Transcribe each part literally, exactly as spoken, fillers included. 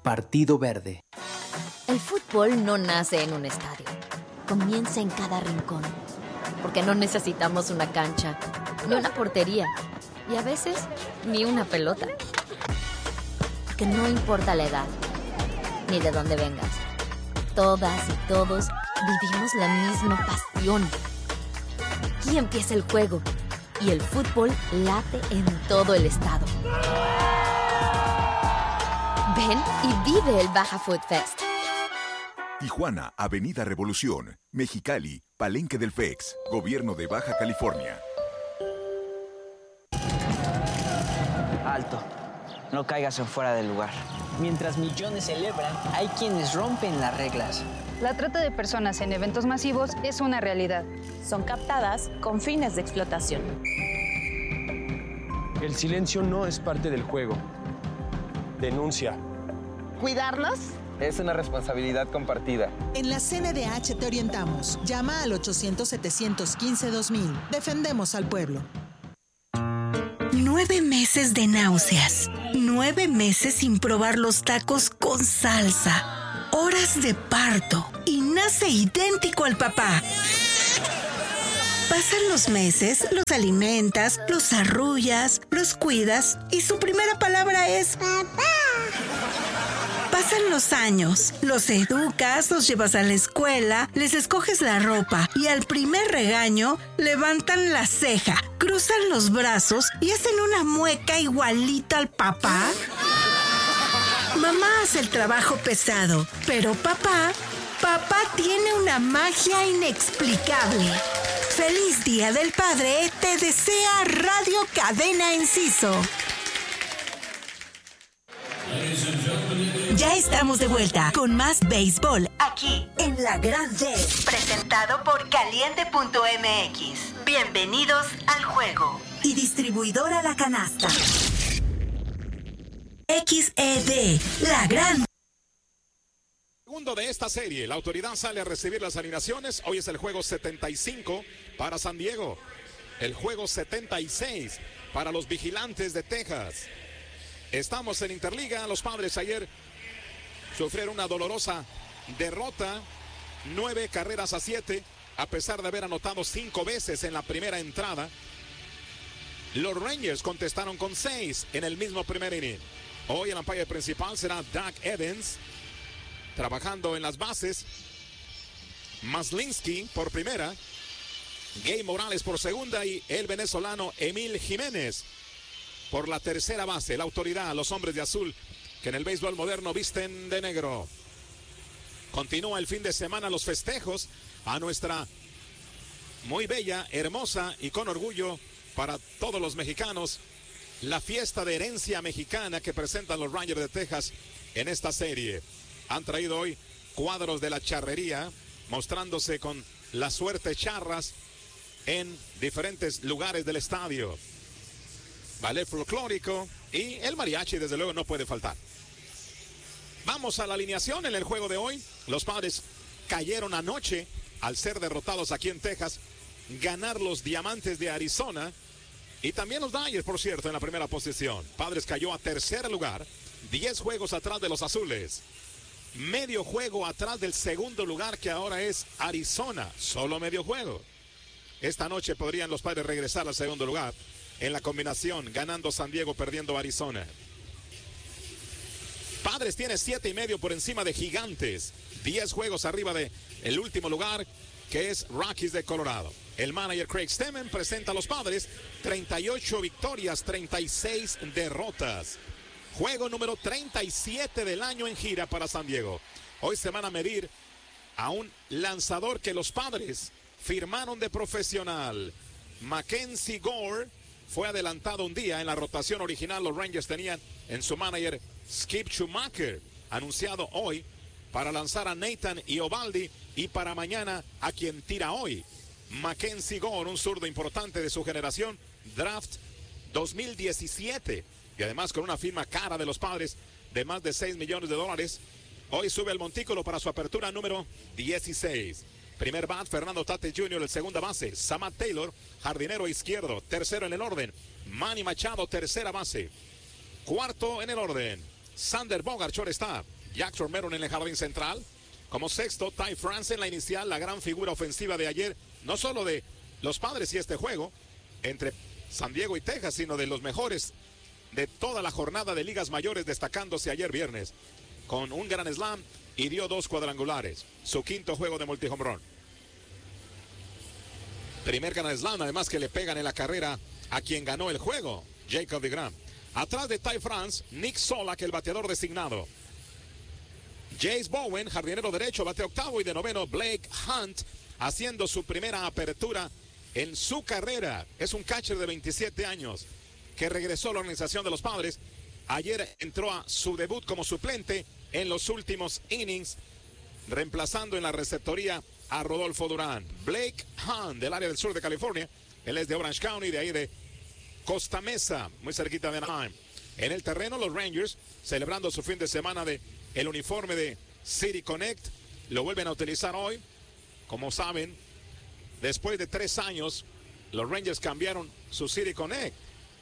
Partido Verde. El fútbol no nace en un estadio. Comienza en cada rincón. Porque no necesitamos una cancha, ni una portería, y a veces ni una pelota. Porque no importa la edad, ni de dónde vengas. Todas y todos vivimos la misma pasión. Aquí empieza el juego y el fútbol late en todo el estado. Ven y vive el Baja Food Fest. Tijuana, Avenida Revolución, Mexicali, Palenque del F E X, Gobierno de Baja California. Alto, no caigas en fuera del lugar. Mientras millones celebran, hay quienes rompen las reglas. La trata de personas en eventos masivos es una realidad. Son captadas con fines de explotación. El silencio no es parte del juego. Denuncia. ¿Cuidarnos? Es una responsabilidad compartida. En la C N D H te orientamos. Llama al ochocientos, setecientos quince, dos mil. Defendemos al pueblo. Nueve meses de náuseas. Nueve meses sin probar los tacos con salsa. Horas de parto. Y nace idéntico al papá. Pasan los meses, los alimentas, los arrullas, los cuidas y su primera palabra es papá. Pasan los años, los educas, los llevas a la escuela, les escoges la ropa y al primer regaño levantan la ceja, cruzan los brazos y hacen una mueca igualita al papá. Mamá hace el trabajo pesado, pero papá, papá tiene una magia inexplicable. Feliz Día del Padre, te desea Radio Cadena Enciso. Ya estamos de vuelta con más béisbol aquí en La Gran D, presentado por Caliente punto M X. Bienvenidos al juego. Y distribuidora La Canasta. X E D, La Gran. Segundo de esta serie, la autoridad sale a recibir las alineaciones. Hoy es el juego setenta y cinco para San Diego. El juego setenta y seis para los Vigilantes de Texas. Estamos en Interliga. Los Padres ayer sufrieron una dolorosa derrota. Nueve carreras a siete. A pesar de haber anotado cinco veces en la primera entrada. Los Rangers contestaron con seis en el mismo primer inning. Hoy el umpire principal será Doug Evans. Trabajando en las bases. Maslinski por primera. Gay Morales por segunda. Y el venezolano Emil Jiménez por la tercera base. La autoridad, los hombres de azul, que en el béisbol moderno visten de negro. Continúa el fin de semana los festejos a nuestra muy bella, hermosa y con orgullo para todos los mexicanos. La fiesta de herencia mexicana que presentan los Rangers de Texas en esta serie. Han traído hoy cuadros de la charrería, mostrándose con la suerte charras en diferentes lugares del estadio. Ballet folclórico y el mariachi, desde luego, no puede faltar. Vamos a la alineación en el juego de hoy. Los Padres cayeron anoche al ser derrotados aquí en Texas. Ganar los Diamantes de Arizona. Y también los Dodgers, por cierto, en la primera posición. Padres cayó a tercer lugar. diez juegos atrás de los Azules. Medio juego atrás del segundo lugar, que ahora es Arizona. Solo medio juego. Esta noche podrían los Padres regresar al segundo lugar en la combinación, ganando San Diego, perdiendo Arizona. Padres tiene siete y medio por encima de Gigantes. diez juegos arriba de el último lugar, que es Rockies de Colorado. El manager Craig Stemmen presenta a los Padres treinta y ocho victorias, treinta y seis derrotas. Juego número treinta y siete del año en gira para San Diego. Hoy se van a medir a un lanzador que los Padres firmaron de profesional. Mackenzie Gore fue adelantado un día en la rotación original. Los Rangers tenían en su manager Skip Schumacher, anunciado hoy para lanzar a Nathan Eovaldi y para mañana a quien tira hoy. Mackenzie Gore, un zurdo importante de su generación, draft dos mil diecisiete. Y además con una firma cara de los Padres de más de seis millones de dólares. Hoy sube al montículo para su apertura número dieciséis. Primer bat, Fernando Tate junior, el segunda base. Samad Taylor, jardinero izquierdo. Tercero en el orden, Manny Machado, tercera base. Cuarto en el orden, Sander Bogart, shortstop. Jack Romero en el jardín central. Como sexto, Ty France en la inicial, la gran figura ofensiva de ayer, no solo de los Padres y este juego entre San Diego y Texas, sino de los mejores de toda la jornada de ligas mayores, destacándose ayer viernes con un gran slam y dio dos cuadrangulares. Su quinto juego de multi-home run. Primer gran slam, además, que le pegan en la carrera a quien ganó el juego, Jacob deGrom. Atrás de Ty France, Nick Solak, el bateador designado. Jace Bowen, jardinero derecho, bate octavo, y de noveno Blake Hunt, haciendo su primera apertura en su carrera. Es un catcher de veintisiete años que regresó a la organización de los Padres. Ayer entró a su debut como suplente en los últimos innings, reemplazando en la receptoría a Rodolfo Durán. Blake Hunt, del área del sur de California. Él es de Orange County, de ahí de Costa Mesa, muy cerquita de Anaheim. En el terreno, los Rangers, celebrando su fin de semana de el uniforme de City Connect, lo vuelven a utilizar hoy. Como saben, después de tres años, los Rangers cambiaron su City Connect.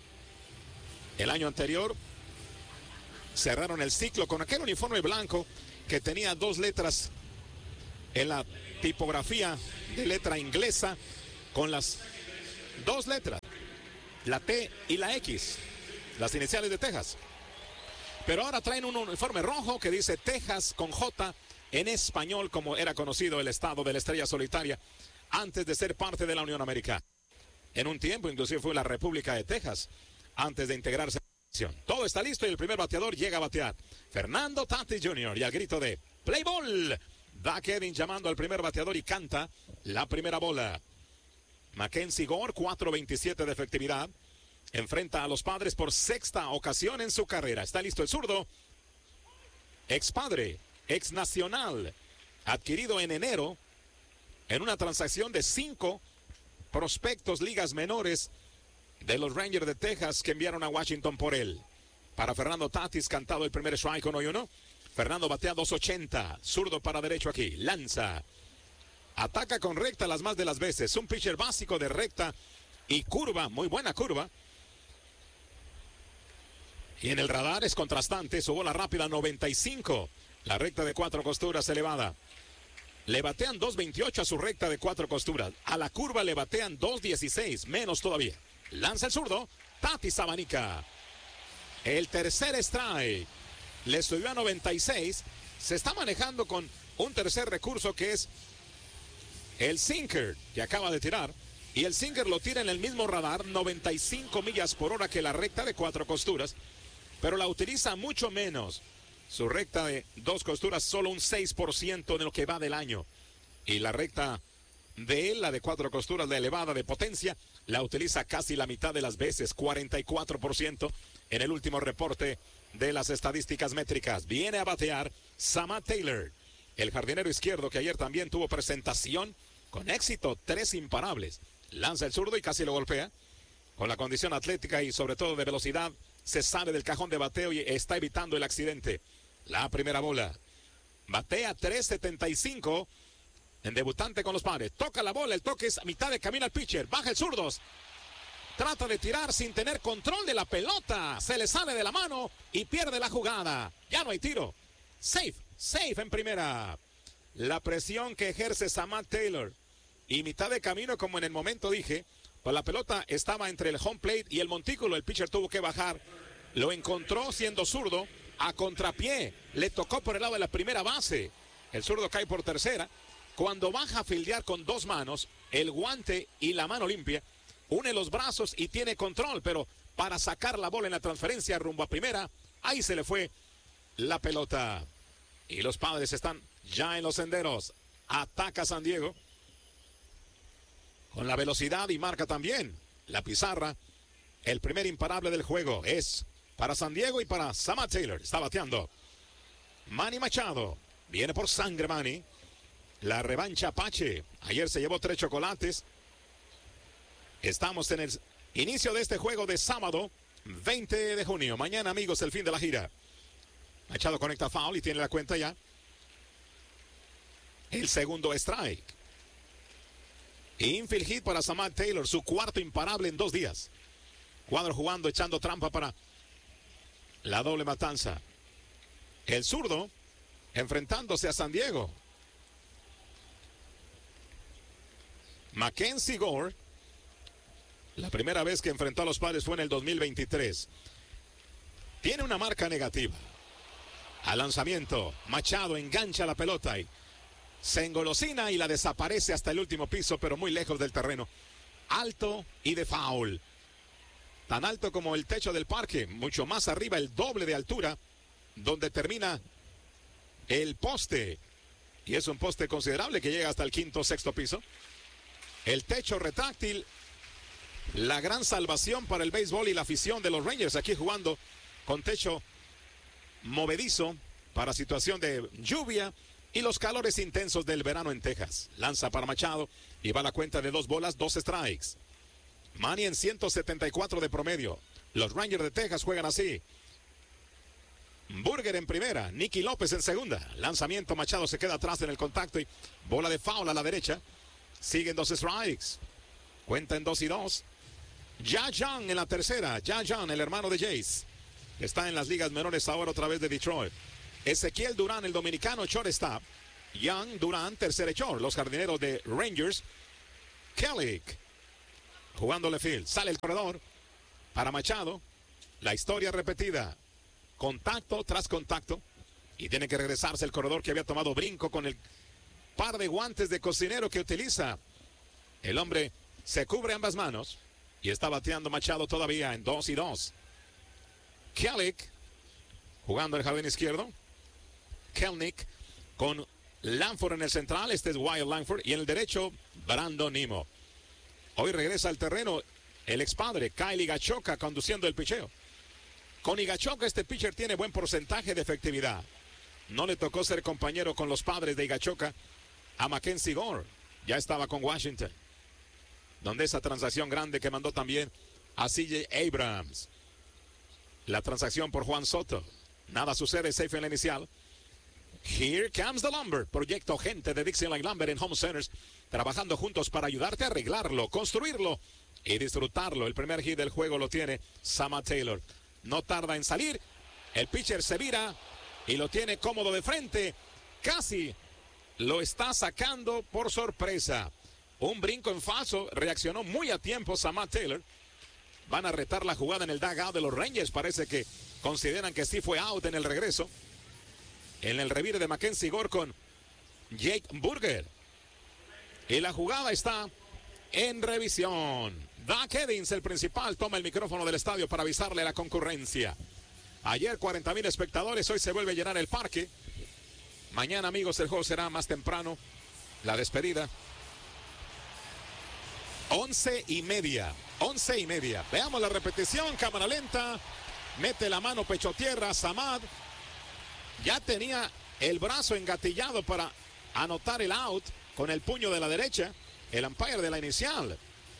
El año anterior cerraron el ciclo con aquel uniforme blanco que tenía dos letras en la tipografía de letra inglesa, con las dos letras, la T y la X, las iniciales de Texas. Pero ahora traen un uniforme rojo que dice Texas con J en español, como era conocido el estado de la estrella solitaria antes de ser parte de la Unión Americana. En un tiempo inclusive fue la República de Texas antes de integrarse a la nación. Todo está listo y el primer bateador llega a batear. Fernando Tatis junior Y al grito de play ball, da Kevin llamando al primer bateador y canta la primera bola. Mackenzie Gore, cuatro veintisiete de efectividad. Enfrenta a los Padres por sexta ocasión en su carrera. Está listo el zurdo. Ex padre, ex nacional, adquirido en enero en una transacción de cinco prospectos ligas menores de los Rangers de Texas que enviaron a Washington por él. Para Fernando Tatis, cantado el primer strike, uno y uno. Fernando batea dos ochenta, zurdo para derecho aquí, lanza. Ataca con recta las más de las veces. Un pitcher básico de recta y curva, muy buena curva. Y en el radar es contrastante, su bola rápida noventa y cinco. La recta de cuatro costuras elevada. Le batean dos veintiocho a su recta de cuatro costuras. A la curva le batean dos dieciséis, menos todavía. Lanza el zurdo, Tatis abanica. El tercer strike. Le subió a noventa y seis. Se está manejando con un tercer recurso que es el sinker, que acaba de tirar. Y el sinker lo tira en el mismo radar, noventa y cinco millas por hora que la recta de cuatro costuras. Pero la utiliza mucho menos. Su recta de dos costuras, solo un seis por ciento de lo que va del año. Y la recta de él, la de cuatro costuras, la elevada de potencia, la utiliza casi la mitad de las veces, cuarenta y cuatro por ciento en el último reporte de las estadísticas métricas. Viene a batear Samad Taylor, el jardinero izquierdo que ayer también tuvo presentación con éxito, tres imparables. Lanza el zurdo y casi lo golpea. Con la condición atlética y sobre todo de velocidad, se sale del cajón de bateo y está evitando el accidente. La primera bola. Batea tres setenta y cinco en debutante con los Padres. Toca la bola, el toque es a mitad de camino al pitcher. Baja el zurdo. Trata de tirar sin tener control de la pelota. Se le sale de la mano y pierde la jugada. Ya no hay tiro. Safe, safe en primera. La presión que ejerce Samad Taylor. Y mitad de camino, como en el momento dije, pues la pelota estaba entre el home plate y el montículo. El pitcher tuvo que bajar. Lo encontró siendo zurdo a contrapié. Le tocó por el lado de la primera base. El zurdo cae por tercera. Cuando baja a fildear con dos manos, el guante y la mano limpia, une los brazos y tiene control. Pero para sacar la bola en la transferencia rumbo a primera, ahí se le fue la pelota. Y los Padres están ya en los senderos. Ataca San Diego con la velocidad y marca también la pizarra. El primer imparable del juego es para San Diego y para Samad Taylor. Está bateando Manny Machado. Viene por sangre Manny. La revancha Apache. Ayer se llevó tres chocolates. Estamos en el inicio de este juego de sábado veinte de junio. Mañana, amigos, el fin de la gira. Machado conecta foul y tiene la cuenta ya. El segundo strike. Infield hit para Samad Taylor, su cuarto imparable en dos días. Cuadro jugando, echando trampa para la doble matanza. el zurdo, enfrentándose a San Diego. Mackenzie Gore, la primera vez que enfrentó a los Padres fue en el dos mil veintitrés. Tiene una marca negativa. Al lanzamiento, Machado engancha la pelota y se engolosina y la desaparece hasta el último piso, pero muy lejos del terreno. Alto y de foul. Tan alto como el techo del parque, mucho más arriba, el doble de altura, donde termina el poste. Y es un poste considerable que llega hasta el quinto o sexto piso. El techo retráctil, la gran salvación para el béisbol y la afición de los Rangers aquí jugando con techo movedizo para situación de lluvia y los calores intensos del verano en Texas. Lanza para Machado y va a la cuenta de dos bolas, dos strikes. Manny en ciento setenta y cuatro de promedio. Los Rangers de Texas juegan así. Burger en primera, Nicky López en segunda. Lanzamiento, Machado se queda atrás en el contacto y bola de foul a la derecha. Siguen dos strikes. Cuenta en dos y dos. Ja Young en la tercera. Ja Young, el hermano de Jace. Está en las ligas menores ahora otra vez de Detroit. Ezequiel Durán, el dominicano, shortstop. Young, Durán, tercer echor. Los jardineros de Rangers. Kelly jugando left field. Sale el corredor para Machado. La historia repetida. Contacto tras contacto. Y tiene que regresarse el corredor que había tomado brinco con el par de guantes de cocinero que utiliza. El hombre se cubre ambas manos y está bateando Machado todavía en dos y dos. Kellick jugando el jardín izquierdo. Kelnick con Langford en el central. Este es Wyatt Langford. Y en el derecho, Brandon Nimmo. Hoy regresa al terreno el expadre Kyle Higashioka conduciendo el picheo. Con Higashioka este pitcher tiene buen porcentaje de efectividad. No le tocó ser compañero con los Padres de Higashioka a Mackenzie Gore. Ya estaba con Washington, donde esa transacción grande que mandó también a C J Abrams. La transacción por Juan Soto. Nada sucede, safe en la inicial. Here comes the lumber. Proyecto gente de Dixieland Lumber en Home Centers. Trabajando juntos para ayudarte a arreglarlo, construirlo y disfrutarlo. El primer hit del juego lo tiene Samad Taylor. No tarda en salir. El pitcher se vira y lo tiene cómodo de frente. Casi lo está sacando por sorpresa. Un brinco en falso. Reaccionó muy a tiempo Samad Taylor. Van a retar la jugada en el dugout de los Rangers. Parece que consideran que sí fue out en el regreso. En el revire de Mackenzie Gore con Jake Burger. Y la jugada está en revisión. Doug Edins, el principal, toma el micrófono del estadio para avisarle a la concurrencia. Ayer cuarenta mil espectadores, hoy se vuelve a llenar el parque. Mañana, amigos, el juego será más temprano. La despedida. Once y media. Once y media. Veamos la repetición, cámara lenta. Mete la mano pecho tierra, Samad. Ya tenía el brazo engatillado para anotar el out con el puño de la derecha. El umpire de la inicial.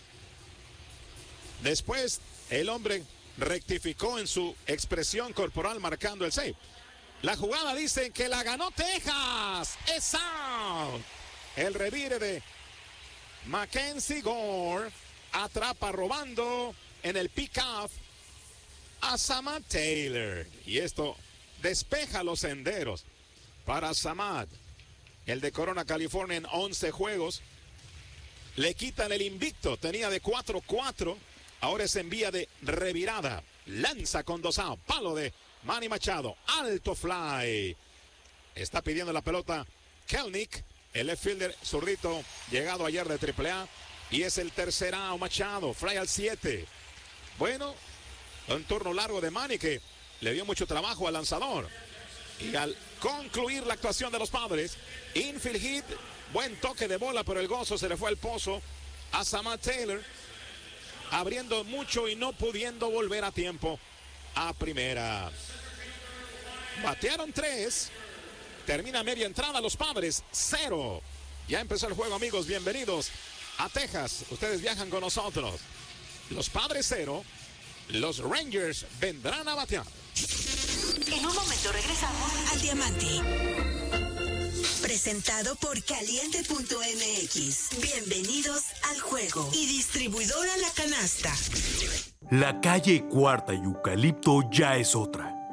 Después, el hombre rectificó en su expresión corporal marcando el save. La jugada dice que la ganó Texas. Es out. El revire de Mackenzie Gore atrapa robando en el pick-off a Samad Taylor. Y esto despeja los senderos para Samad. El de Corona, California, en once juegos. Le quitan el invicto. Tenía de cuatro cuatro. Ahora es en vía de revirada. Lanza con dos outs. Palo de Manny Machado. Alto fly. Está pidiendo la pelota Kelnick. El left fielder zurdito llegado ayer de triple A. Y es el tercer out Machado. Fly al siete. Bueno, un turno largo de Manny que le dio mucho trabajo al lanzador. Y al concluir la actuación de los Padres, infield hit, buen toque de bola, pero el gozo se le fue al pozo a Samad Taylor, abriendo mucho y no pudiendo volver a tiempo a primera. Batearon tres, termina media entrada los Padres, cero. Ya empezó el juego, amigos, bienvenidos a Texas. Ustedes viajan con nosotros. Los Padres cero, los Rangers vendrán a batear. En un momento regresamos al Diamante. Presentado por Caliente punto M X. Bienvenidos al juego. Y distribuidora La Canasta. La calle Cuarta y Eucalipto ya es otra.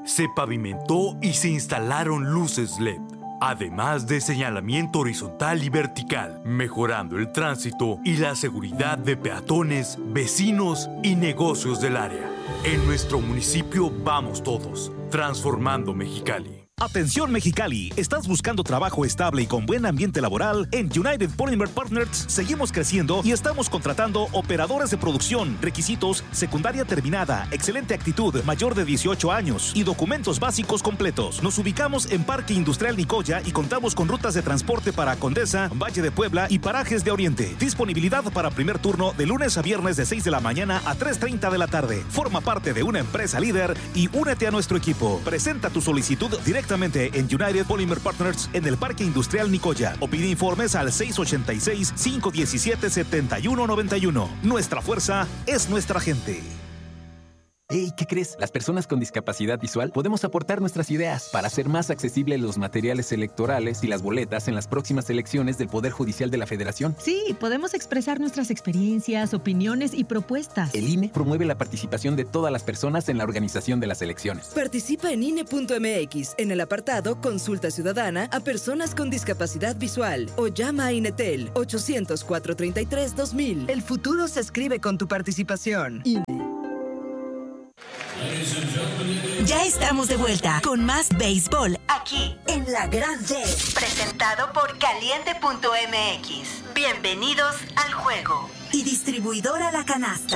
Se pavimentó y se instalaron luces L E D, además de señalamiento horizontal y vertical, mejorando el tránsito y la seguridad de peatones, vecinos y negocios del área. En nuestro municipio vamos todos, transformando Mexicali. Atención Mexicali, ¿estás buscando trabajo estable y con buen ambiente laboral? En United Polymer Partners seguimos creciendo y estamos contratando operadores de producción. Requisitos: secundaria terminada, excelente actitud, mayor de dieciocho años y documentos básicos completos. Nos ubicamos en Parque Industrial Nicoya y contamos con rutas de transporte para Condesa, Valle de Puebla y Parajes de Oriente. Disponibilidad para primer turno de lunes a viernes de seis de la mañana a tres treinta de la tarde. Forma parte de una empresa líder y únete a nuestro equipo. Presenta tu solicitud directamente en United Polymer Partners en el Parque Industrial Nicoya o pide informes al seis ocho seis, cinco uno siete, siete uno nueve uno. Nuestra fuerza es nuestra gente. Hey, ¿qué crees? Las personas con discapacidad visual podemos aportar nuestras ideas para hacer más accesibles los materiales electorales y las boletas en las próximas elecciones del Poder Judicial de la Federación. Sí, podemos expresar nuestras experiencias, opiniones y propuestas. El I N E promueve la participación de todas las personas en la organización de las elecciones. Participa en I N E punto M X en el apartado Consulta Ciudadana a personas con discapacidad visual o llama a INETEL ochocientos, cuatrocientos treinta y tres, dos mil. El futuro se escribe con tu participación. I N E. Ya estamos de vuelta con más béisbol aquí en La Gran D, presentado por Caliente punto M X. Bienvenidos al juego. Y distribuidora La Canasta.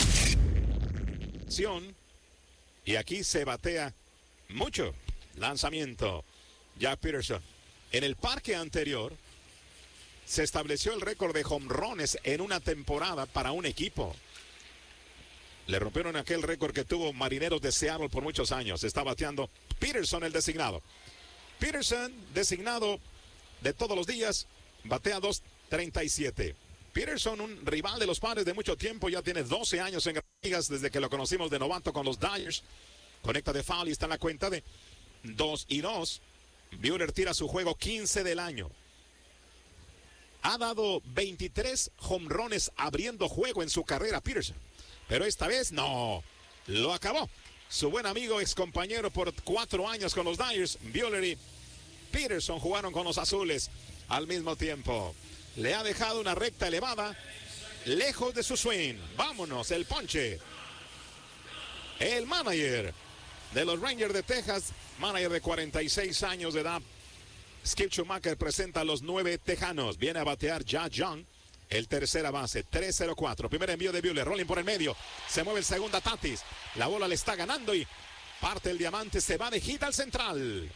Y aquí se batea mucho. Lanzamiento. Jack Peterson. En el parque anterior se estableció el récord de jonrones en una temporada para un equipo. Le rompieron aquel récord que tuvo Marineros de Seattle por muchos años. Está bateando Peterson, el designado. Peterson, designado de todos los días, batea dos treinta y siete. Peterson, un rival de los Padres de mucho tiempo, ya tiene doce años en Grandes Ligas desde que lo conocimos de novato con los Dyers. Conecta de foul y está en la cuenta de dos y dos. Buehler tira su juego quince del año. Ha dado veintitrés jonrones abriendo juego en su carrera Peterson. Pero esta vez no, lo acabó. Su buen amigo, ex compañero por cuatro años con los Dyers, Buehler y Peterson jugaron con los azules al mismo tiempo. Le ha dejado una recta elevada, lejos de su swing. Vámonos, el ponche. El manager de los Rangers de Texas, manager de cuarenta y seis años de edad, Skip Schumacher, presenta a los nueve tejanos. Viene a batear Ja Young. El tercera base, tres cero cuatro. Primer envío de Buehler, rolling por el medio. Se mueve el segunda Tatis. La bola le está ganando y parte el diamante. Se va de hit al central.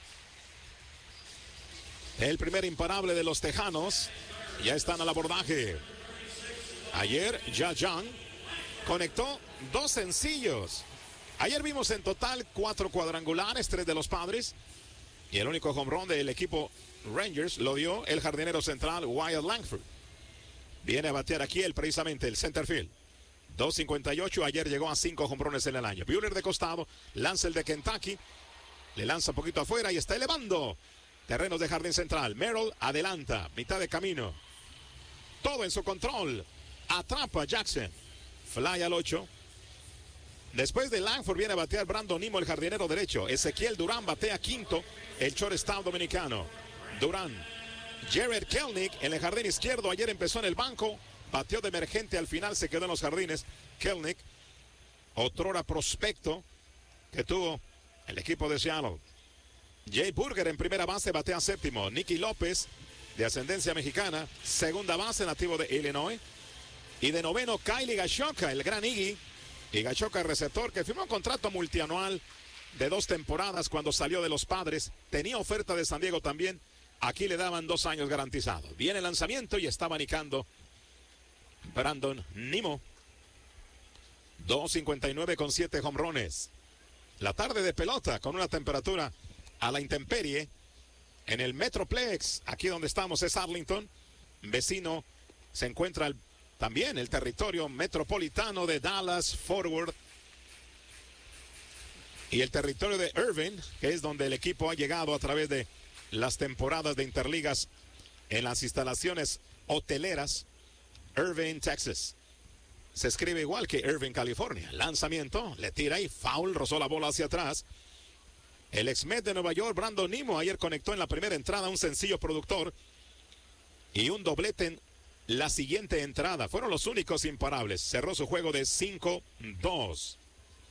El primer imparable de los tejanos. Ya están al abordaje. Ayer, Ja Young conectó dos sencillos. Ayer vimos en total cuatro cuadrangulares, tres de los Padres. Y el único home run del equipo Rangers lo dio el jardinero central Wyatt Langford. Viene a batear aquí él, precisamente, el center field. dos cincuenta y ocho, ayer llegó a cinco jonrones en el año. Buehler de costado, lanza el de Kentucky. Le lanza un poquito afuera y está elevando. Terrenos de jardín central. Merrill adelanta, mitad de camino. Todo en su control. Atrapa Jackson. Fly al ocho. Después de Langford viene a batear Brandon Nimmo, el jardinero derecho. Ezequiel Durán batea quinto, el shortstop dominicano. Durán. Jared Kelenic en el jardín izquierdo. Ayer empezó en el banco. Bateó de emergente, al final se quedó en los jardines. Kelenic, otrora prospecto que tuvo el equipo de Seattle. Jay Burger en primera base, batea séptimo. Nicky López, de ascendencia mexicana, segunda base, nativo de Illinois. Y de noveno, Kyle Higashioka, el gran Iggy. Higashioka, receptor, que firmó un contrato multianual de dos temporadas cuando salió de los Padres. Tenía oferta de San Diego también. Aquí le daban dos años garantizados. Viene el lanzamiento y está abanicando Brandon Nimmo. dos cincuenta y nueve con siete jonrones. La tarde de pelota con una temperatura a la intemperie en el Metroplex. Aquí donde estamos es Arlington. Vecino se encuentra el, también el territorio metropolitano de Dallas, Fort Worth. Y el territorio de Irving, que es donde el equipo ha llegado a través de las temporadas de interligas en las instalaciones hoteleras. Irving, Texas. Se escribe igual que Irving, California. Lanzamiento, le tira y foul, rozó la bola hacia atrás. El ex-Met de Nueva York, Brandon Nimmo, ayer conectó en la primera entrada un sencillo productor y un doblete en la siguiente entrada. Fueron los únicos imparables. Cerró su juego de cinco dos.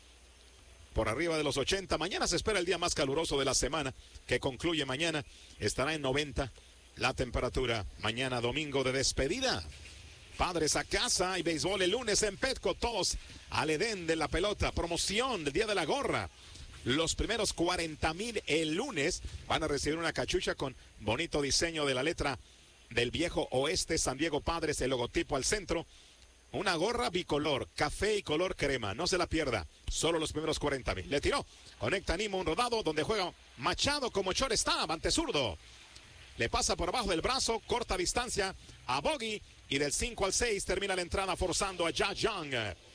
Por arriba de los ochenta. Mañana se espera el día más caluroso de la semana, que concluye mañana. Estará en noventa la temperatura. Mañana domingo de despedida. Padres a casa y béisbol el lunes en Petco. Todos al Edén de la pelota. Promoción del día de la gorra. Los primeros cuarenta mil el lunes van a recibir una cachucha con bonito diseño de la letra del viejo oeste, San Diego Padres, el logotipo al centro. Una gorra bicolor, café y color crema. No se la pierda. Solo los primeros cuarenta mil. Le tiró. Conecta Nimmo un rodado donde juega Machado como shortstop ante zurdo. Le pasa por abajo del brazo, corta distancia a Bogey. Y del cinco al seis termina la entrada forzando a Jia Young.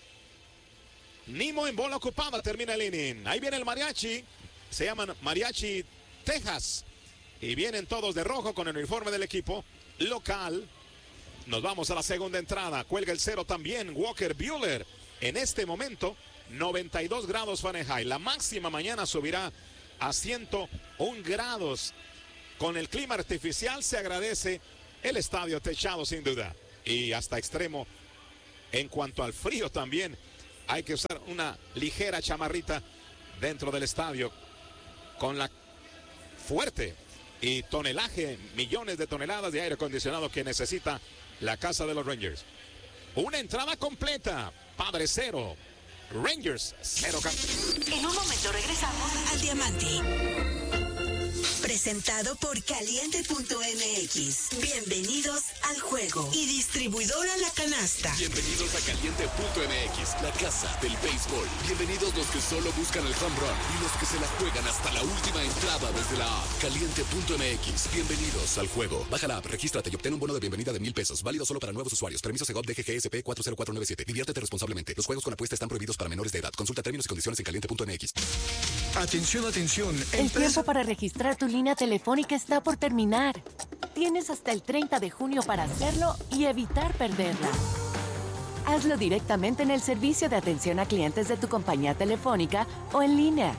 Nimmo en bola ocupada, termina el inning. Ahí viene el mariachi. Se llaman Mariachi Texas. Y vienen todos de rojo con el uniforme del equipo local. Nos vamos a la segunda entrada. Cuelga el cero también Walker Buehler. En este momento, noventa y dos grados Fahrenheit. La máxima mañana subirá a ciento uno grados. Con el clima artificial se agradece el estadio techado sin duda. Y hasta extremo en cuanto al frío también. Hay que usar una ligera chamarrita dentro del estadio con la fuerte y tonelaje, millones de toneladas de aire acondicionado que necesita la casa de los Rangers. Una entrada completa. Padre cero. Rangers cero. En un momento regresamos al Diamante. Presentado por Caliente punto M X. Bienvenidos al juego. Y distribuidora La Canasta. Bienvenidos a Caliente punto M X, la casa del béisbol. Bienvenidos los que solo buscan el home run y los que se la juegan hasta la última entrada desde la app. Caliente punto M X. Bienvenidos al juego. Baja la app, regístrate y obtén un bono de bienvenida de mil pesos. Válido solo para nuevos usuarios. Permiso Segov D G G S P cuatro cero cuatro nueve siete. Diviértete responsablemente. Los juegos con apuesta están prohibidos para menores de edad. Consulta términos y condiciones en Caliente punto M X. Atención, atención. El tiempo para registrar tu línea telefónica está por terminar. Tienes hasta el treinta de junio para hacerlo y evitar perderla. Hazlo directamente en el servicio de atención a clientes de tu compañía telefónica o en línea.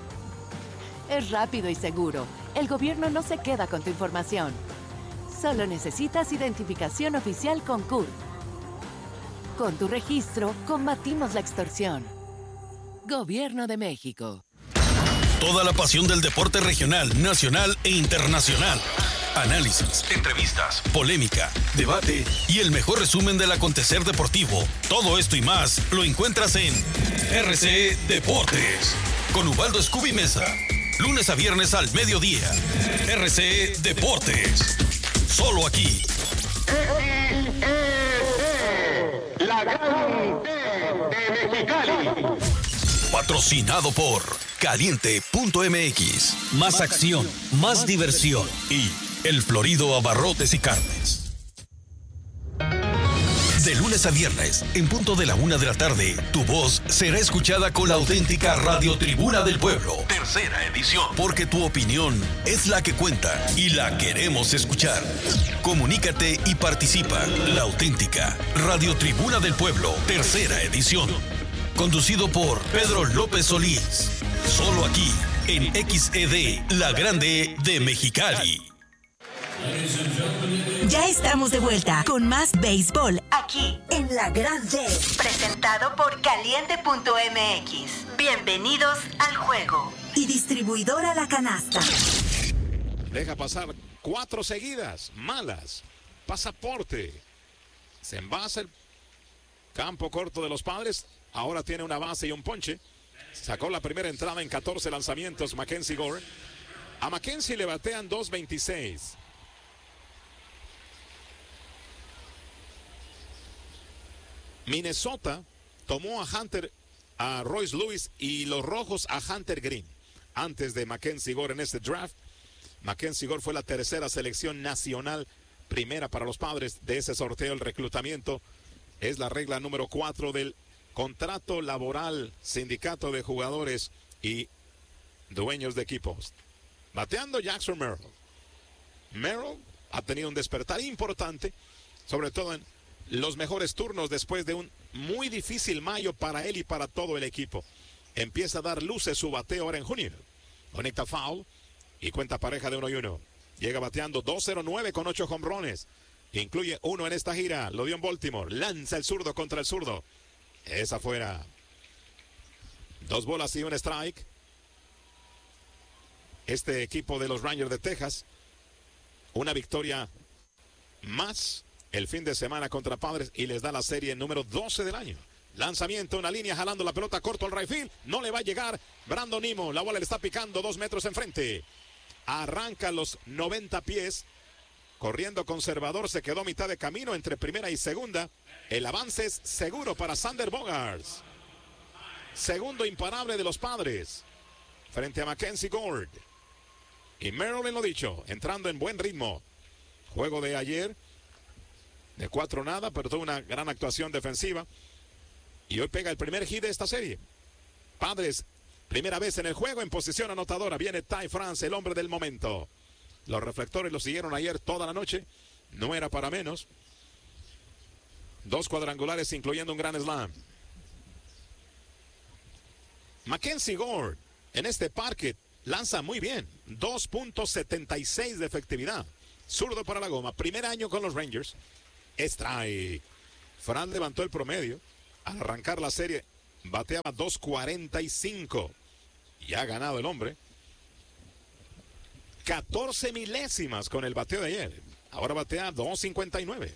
Es rápido y seguro. El gobierno no se queda con tu información. Solo necesitas identificación oficial con C U R. Con tu registro, combatimos la extorsión. Gobierno de México. Toda la pasión del deporte regional, nacional e internacional. Análisis, entrevistas, polémica, debate y el mejor resumen del acontecer deportivo. Todo esto y más lo encuentras en R C Deportes con Ubaldo Scooby Mesa. Lunes a viernes al mediodía. R C Deportes. Solo aquí. La gran T de Mexicali. Patrocinado por Caliente punto M X. Más acción, más diversión y El Florido Abarrotes y Carnes. De lunes a viernes, en punto de la una de la tarde, tu voz será escuchada con la auténtica Radio Tribuna del Pueblo. Tercera edición. Porque tu opinión es la que cuenta y la queremos escuchar. Comunícate y participa. La auténtica Radio Tribuna del Pueblo. Tercera edición. Conducido por Pedro López Solís. Solo aquí, en X E D, la grande de Mexicali. Ya estamos de vuelta con más béisbol aquí en La Gran D. Presentado por Caliente punto M X. Bienvenidos al juego. Y distribuidora La Canasta. Deja pasar cuatro seguidas, malas. Pasaporte. Se envasa el campo corto de los Padres. Ahora tiene una base y un ponche. Sacó la primera entrada en catorce lanzamientos Mackenzie Gore. A Mackenzie le batean dos veintiséis. Minnesota tomó a Hunter, a Royce Lewis y los Rojos a Hunter Green. Antes de Mackenzie Gore en este draft. Mackenzie Gore fue la tercera selección nacional, primera para los Padres de ese sorteo. El reclutamiento es la regla número cuatro del contrato laboral, sindicato de jugadores y dueños de equipos. Bateando Jackson Merrill. Merrill ha tenido un despertar importante, sobre todo en los mejores turnos después de un muy difícil mayo para él y para todo el equipo. Empieza a dar luces su bateo ahora en junio. Conecta foul y cuenta pareja de uno y uno. Llega bateando dos cero nueve con ocho jonrones. Incluye uno en esta gira. Lo dio en Baltimore. Lanza el zurdo contra el zurdo. Es afuera. Dos bolas y un strike. Este equipo de los Rangers de Texas. Una victoria más el fin de semana contra Padres y les da la serie número doce del año. Lanzamiento, una línea jalando la pelota corto al right field. No le va a llegar Brandon Nimmo. La bola le está picando dos metros enfrente. Arranca los noventa pies. Corriendo conservador, se quedó a mitad de camino entre primera y segunda. El avance es seguro para Xander Bogaerts. Segundo imparable de los Padres. Frente a Mackenzie Gore. Y Merrill, lo dicho, entrando en buen ritmo. Juego de ayer. De cuatro nada, pero tuvo una gran actuación defensiva. Y hoy pega el primer hit de esta serie. Padres, primera vez en el juego en posición anotadora. Viene Ty France, el hombre del momento. Los reflectores lo siguieron ayer toda la noche. No era para menos. Dos cuadrangulares, incluyendo un gran slam. Mackenzie Gore, en este parque, lanza muy bien. dos punto setenta y seis de efectividad. Zurdo para la goma. Primer año con los Rangers. Strike. Fran levantó el promedio. Al arrancar la serie, bateaba dos cuarenta y cinco. Y ha ganado el hombre. catorce milésimas con el bateo de ayer. Ahora batea dos cincuenta y nueve.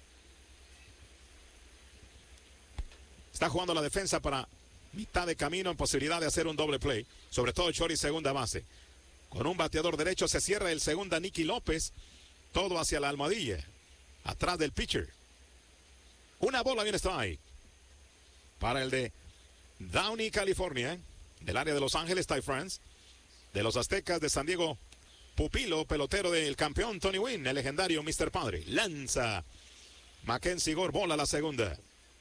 Está jugando la defensa para mitad de camino en posibilidad de hacer un doble play. Sobre todo short y segunda base. Con un bateador derecho se cierra el segunda Nicky López. Todo hacia la almohadilla. Atrás del pitcher. Una bola bien strike. Para el de Downey, California. Del área de Los Ángeles, Ty France. De los Aztecas de San Diego, pupilo, pelotero del campeón Tony Gwynn, el legendario mister Padre. Lanza Mackenzie Gore, bola la segunda.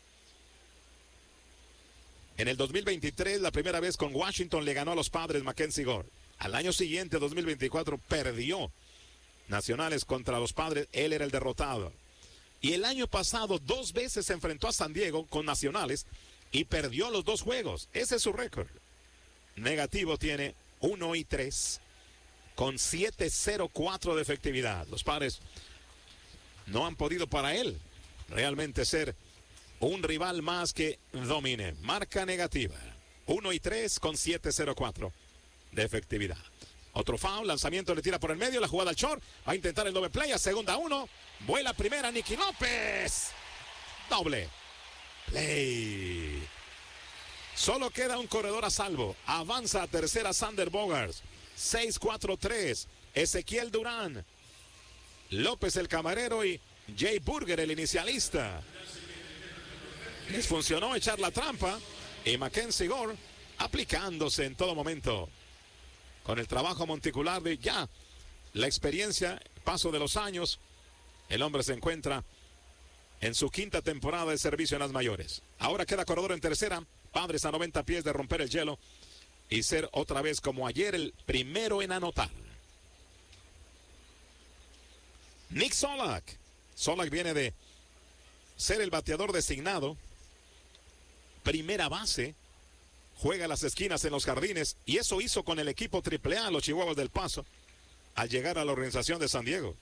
En el dos mil veintitrés, la primera vez con Washington le ganó a los Padres Mackenzie Gore. Al año siguiente, dos mil veinticuatro, perdió Nacionales contra los Padres. Él era el derrotado. Y el año pasado, dos veces se enfrentó a San Diego con Nacionales y perdió los dos juegos. Ese es su récord. Negativo tiene uno y tres con siete cero cuatro de efectividad. Los Padres no han podido para él realmente ser un rival más que domine. Marca negativa. uno y tres con siete cero cuatro de efectividad. Otro foul, lanzamiento, le tira por el medio, la jugada al short. Va a intentar el doble play, a segunda uno. Vuela primera, Nicky López. Doble play. Solo queda un corredor a salvo. Avanza a tercera Xander Bogaerts. seis cuatro tres. Ezequiel Durán. López el camarero y Jay Burger el inicialista. Les funcionó echar la trampa. Y Mackenzie Gore aplicándose en todo momento. Con el trabajo monticular de ya la experiencia, paso de los años, el hombre se encuentra en su quinta temporada de servicio en las mayores. Ahora queda corredor en tercera. Padres a noventa pies de romper el hielo y ser otra vez como ayer el primero en anotar. Nick Solak. Solak viene de ser el bateador designado. Primera base. Juega las esquinas en los jardines. Y eso hizo con el equipo triple A, los Chihuahuas del Paso, al llegar a la organización de San Diego.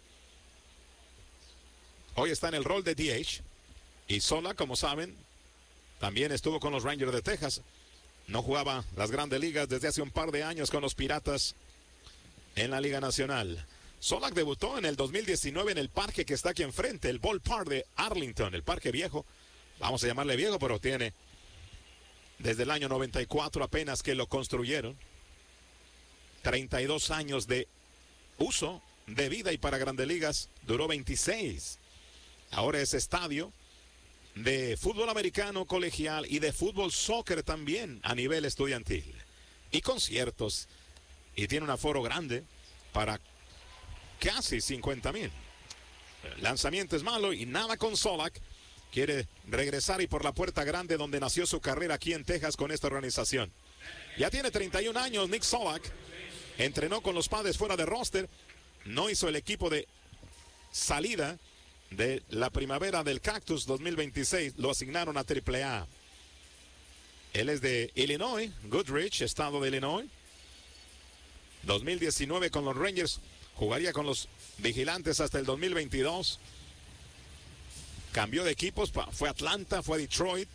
Hoy está en el rol de D H. Y Solak, como saben, también estuvo con los Rangers de Texas. No jugaba las grandes ligas desde hace un par de años con los Piratas en la Liga Nacional. Solak debutó en el dos mil diecinueve en el parque que está aquí enfrente, el Ballpark de Arlington, el parque viejo. Vamos a llamarle viejo, pero tiene desde el año noventa y cuatro apenas que lo construyeron. treinta y dos años de uso, de vida, y para grandes ligas duró veintiséis. Ahora es estadio de fútbol americano colegial y de fútbol soccer también a nivel estudiantil. Y conciertos. Y tiene un aforo grande para casi cincuenta mil. Lanzamiento es malo y nada con Solak. Quiere regresar y por la puerta grande donde nació su carrera aquí en Texas con esta organización. Ya tiene treinta y un años Nick Solak. Entrenó con los Padres fuera de roster. No hizo el equipo de salida de la primavera del Cactus dos mil veintiséis. Lo asignaron a triple A. Él es de Illinois, Goodrich, estado de Illinois. dos mil diecinueve con los Rangers, jugaría con los Vigilantes hasta el dos mil veintidós. Cambió de equipos, fue a Atlanta, fue a Detroit.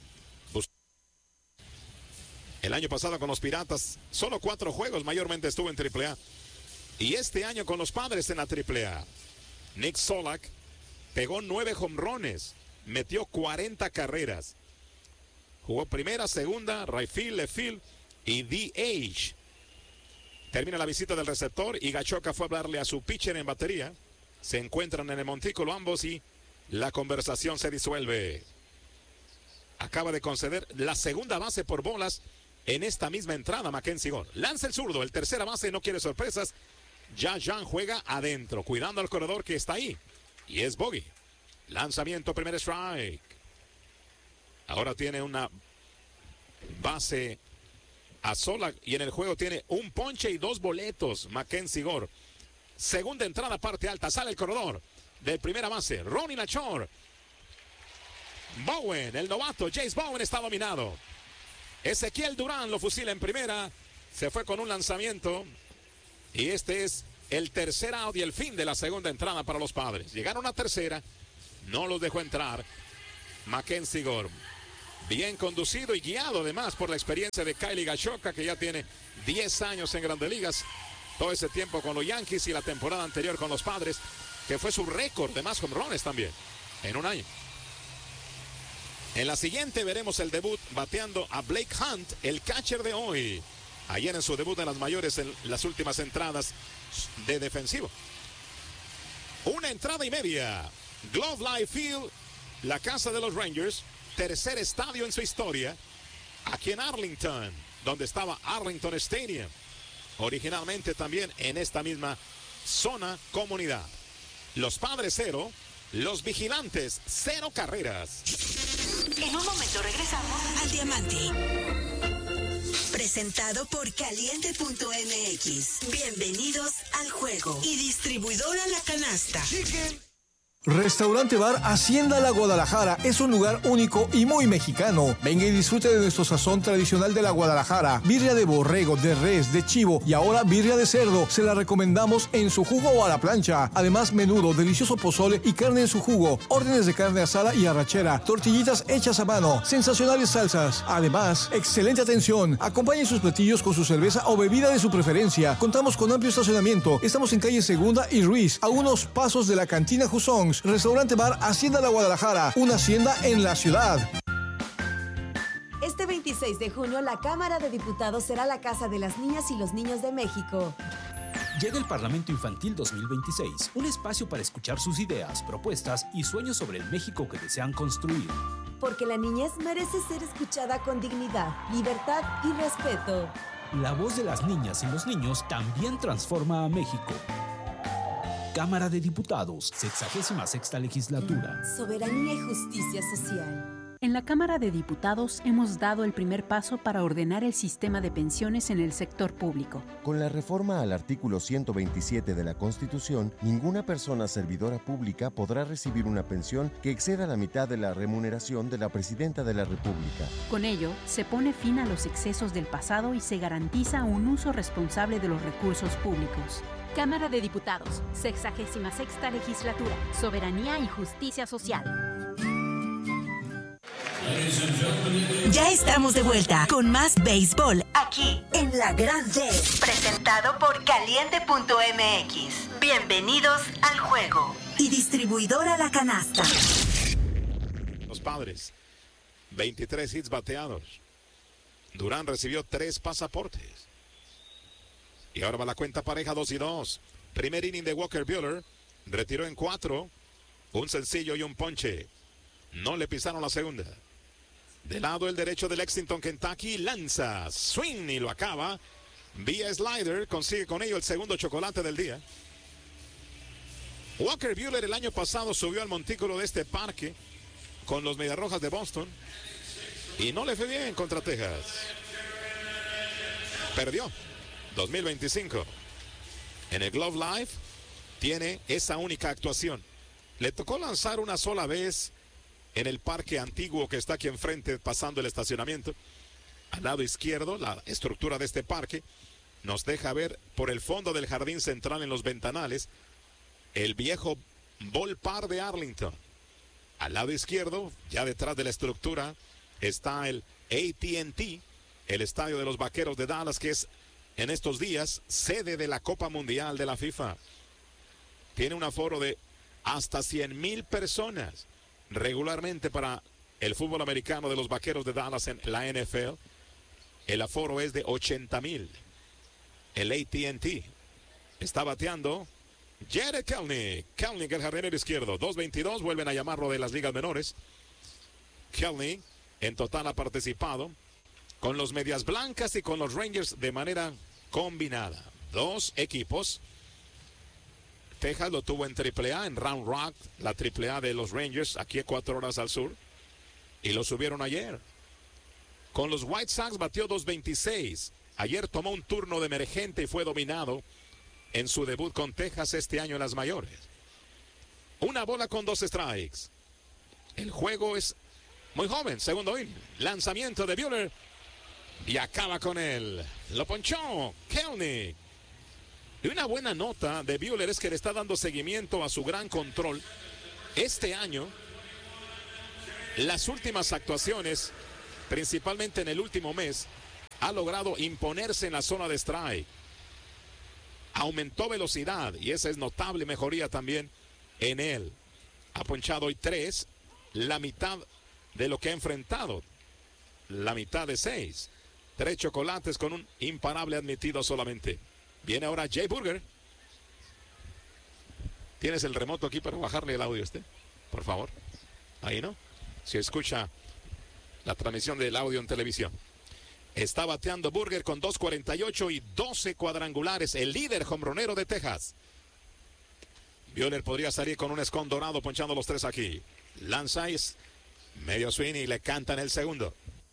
El año pasado con los Piratas, solo cuatro juegos, mayormente estuvo en triple A. Y este año con los Padres en la triple A. Nick Solak pegó nueve jonrones, metió cuarenta carreras. Jugó primera, segunda, right field, left field y D H. Termina la visita del receptor y Gachoka fue a hablarle a su pitcher en batería. Se encuentran en el montículo ambos y la conversación se disuelve. Acaba de conceder la segunda base por bolas en esta misma entrada Mackenzie Gore. Lanza el zurdo, el tercera base, no quiere sorpresas. Ya Jan juega adentro, cuidando al corredor que está ahí. Y es bogey. Lanzamiento, primer strike. Ahora tiene una base a sola y en el juego tiene un ponche y dos boletos Mackenzie Gore. Segunda entrada, parte alta, sale el corredor de primera base, Ronnie Lachor. Bowen, el novato, Jace Bowen está dominado. Ezequiel Durán lo fusila en primera, se fue con un lanzamiento y este es el tercer out y el fin de la segunda entrada para los Padres. Llegaron a tercera, no los dejó entrar Mackenzie Gore. Bien conducido y guiado además por la experiencia de Kylie Gachoka, que ya tiene diez años en Grandes Ligas. Todo ese tiempo con los Yankees y la temporada anterior con los Padres, que fue su récord de más jonrones también en un año. En la siguiente veremos el debut bateando a Blake Hunt, el catcher de hoy. Ayer en su debut en las mayores, en las últimas entradas de defensivo. Una entrada y media. Glove Life Field, la casa de los Rangers. Tercer estadio en su historia, aquí en Arlington, donde estaba Arlington Stadium. Originalmente también en esta misma zona comunidad. Los Padres cero, los Vigilantes cero carreras. En un momento regresamos al Diamante. Presentado por Caliente punto M X. Bienvenidos al juego. Y distribuidora La Canasta. Restaurante Bar Hacienda La Guadalajara es un lugar único y muy mexicano. Venga y disfrute de nuestro sazón tradicional de la Guadalajara. Birria de borrego, de res, de chivo y ahora birria de cerdo. Se la recomendamos en su jugo o a la plancha. Además, menudo, delicioso pozole y carne en su jugo. Órdenes de carne asada y arrachera. Tortillitas hechas a mano. Sensacionales salsas. Además, excelente atención. Acompañe sus platillos con su cerveza o bebida de su preferencia. Contamos con amplio estacionamiento. Estamos en calle Segunda y Ruiz, a unos pasos de la cantina Jusón. Restaurante Bar Hacienda La Guadalajara, una hacienda en la ciudad. Este veintiséis de junio, la Cámara de Diputados será la casa de las niñas y los niños de México. Llega el Parlamento Infantil dos mil veintiséis, un espacio para escuchar sus ideas, propuestas y sueños sobre el México que desean construir. Porque la niñez merece ser escuchada con dignidad, libertad y respeto. La voz de las niñas y los niños también transforma a México. Cámara de Diputados, sexagésima sexta legislatura. Soberanía y justicia social. En la Cámara de Diputados hemos dado el primer paso para ordenar el sistema de pensiones en el sector público. Con la reforma al artículo ciento veintisiete de la Constitución, ninguna persona servidora pública podrá recibir una pensión que exceda la mitad de la remuneración de la Presidenta de la República. Con ello, se pone fin a los excesos del pasado y se garantiza un uso responsable de los recursos públicos. Cámara de Diputados, sexagésima sexta legislatura, soberanía y justicia social. Ya estamos de vuelta con más béisbol aquí en La Grande. Presentado por Caliente punto M X. Bienvenidos al juego. Y distribuidora La Canasta. Los Padres, veintitrés hits bateados. Durán recibió tres pasaportes. Y ahora va la cuenta pareja, dos y dos. Primer inning de Walker Buehler. Retiró en cuatro. Un sencillo y un ponche. No le pisaron la segunda. Del lado el derecho de Lexington, Kentucky, lanza, swing y lo acaba. Vía slider, consigue con ello el segundo chocolate del día. Walker Buehler el año pasado subió al montículo de este parque con los Mediarrojas de Boston y no le fue bien contra Texas. Perdió. dos mil veinticinco. En el Glove Life tiene esa única actuación. Le tocó lanzar una sola vez en el parque antiguo que está aquí enfrente, pasando el estacionamiento, al lado izquierdo, la estructura de este parque, nos deja ver por el fondo del jardín central en los ventanales el viejo ballpark de Arlington. Al lado izquierdo, ya detrás de la estructura, está el A T and T, el estadio de los Vaqueros de Dallas, que es en estos días sede de la Copa Mundial de la FIFA. Tiene un aforo de hasta cien mil personas. Regularmente para el fútbol americano de los Vaqueros de Dallas en la N F L, el aforo es de ochenta mil. El A T and T está bateando Jared Kelenic. Kelenic, el jardinero izquierdo. dos veintidós, vuelven a llamarlo de las ligas menores. Kelenic en total ha participado con los Medias Blancas y con los Rangers de manera combinada. Dos equipos. Texas lo tuvo en triple A, en Round Rock, la triple A de los Rangers, aquí a cuatro horas al sur. Y lo subieron ayer. Con los White Sox batió dos veintiséis. Ayer tomó un turno de emergente y fue dominado en su debut con Texas este año en las mayores. Una bola con dos strikes. El juego es muy joven, segundo inning. Lanzamiento de Buehler. Y acaba con él. Lo ponchó Kelenic. Y una buena nota de Buehler es que le está dando seguimiento a su gran control. Este año, las últimas actuaciones, principalmente en el último mes, ha logrado imponerse en la zona de strike. Aumentó velocidad y esa es notable mejoría también en él. Ha ponchado hoy tres, la mitad de lo que ha enfrentado. La mitad de seis. Tres chocolates con un imparable admitido solamente. Viene ahora Jay Burger. ¿Tienes el remoto aquí para bajarle el audio este? Por favor. Ahí, ¿no? Se escucha la transmisión del audio en televisión. Está bateando Burger con dos cuarenta y ocho y doce cuadrangulares. El líder jonronero de Texas. Buehler podría salir con un escón dorado ponchando los tres aquí. Lanza es medio swing y le cantan el segundo.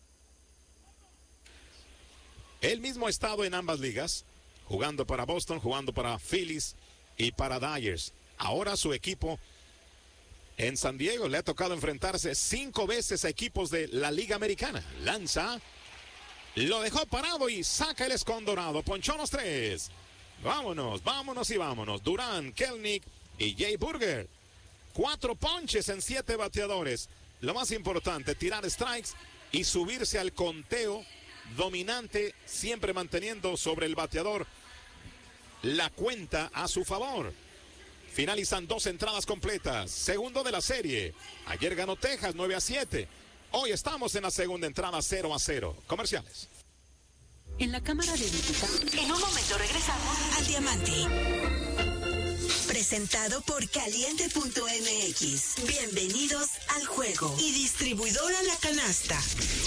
Él mismo ha estado en ambas ligas, jugando para Boston, jugando para Phillies y para Dyers. Ahora su equipo en San Diego le ha tocado enfrentarse cinco veces a equipos de la Liga Americana. Lanza, lo dejó parado y saca el escón dorado. Ponchó los tres. Vámonos, vámonos y vámonos. Durán, Kelenic y Jay Burger. Cuatro ponches en siete bateadores. Lo más importante, tirar strikes y subirse al conteo dominante, siempre manteniendo sobre el bateador la cuenta a su favor. Finalizan dos entradas completas. Segundo de la serie. Ayer ganó Texas nueve a siete. Hoy estamos en la segunda entrada cero a cero. Comerciales. En la Cámara de Diputados. En un momento regresamos al Diamante. Presentado por Caliente punto M X. Bienvenidos al juego. Y distribuidora La Canasta.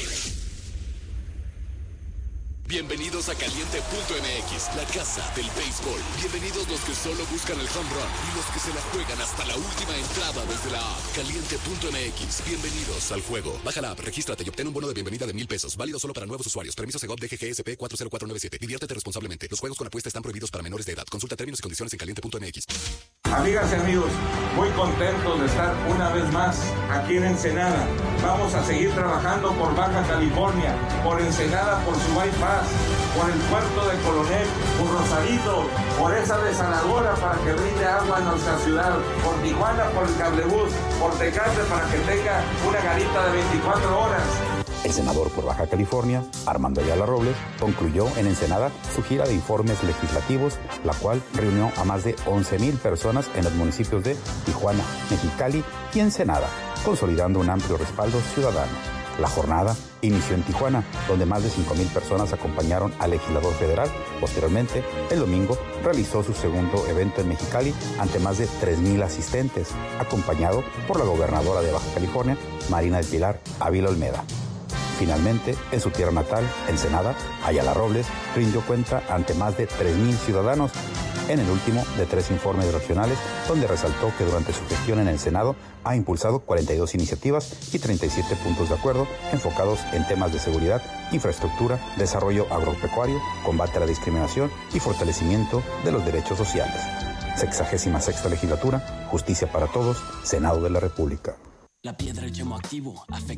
Bienvenidos a Caliente punto M X, la casa del béisbol. Bienvenidos los que solo buscan el home run y los que se la juegan hasta la última entrada desde la app. Caliente punto M X, bienvenidos al juego. Baja la app, regístrate y obtén un bono de bienvenida de mil pesos. Válido solo para nuevos usuarios. Permiso Segov D G G S P cuatro cero cuatro nueve siete. Diviértete responsablemente. Los juegos con apuesta están prohibidos para menores de edad. Consulta términos y condiciones en Caliente punto M X. Amigas y amigos, muy contentos de estar una vez más aquí en Ensenada. Vamos a seguir trabajando por Baja California, por Ensenada, por su bypass, por el puerto de Coronel, por Rosarito, por esa desaladora para que brinde agua a nuestra ciudad, por Tijuana, por el cablebús, por Tecate para que tenga una garita de veinticuatro horas. El senador por Baja California, Armando Ayala Robles, concluyó en Ensenada su gira de informes legislativos, la cual reunió a más de once mil personas en los municipios de Tijuana, Mexicali y Ensenada, consolidando un amplio respaldo ciudadano. La jornada inició en Tijuana, donde más de cinco mil personas acompañaron al legislador federal. Posteriormente, el domingo, realizó su segundo evento en Mexicali ante más de tres mil asistentes, acompañado por la gobernadora de Baja California, Marina del Pilar Ávila Olmeda. Finalmente, en su tierra natal, Ensenada, Ayala Robles rindió cuenta ante más de tres mil ciudadanos en el último de tres informes regionales, donde resaltó que durante su gestión en el Senado ha impulsado cuarenta y dos iniciativas y treinta y siete puntos de acuerdo enfocados en temas de seguridad, infraestructura, desarrollo agropecuario, combate a la discriminación y fortalecimiento de los derechos sociales. Sexagésima sexta legislatura, justicia para todos, Senado de la República. La piedra, el yemo activo, afecta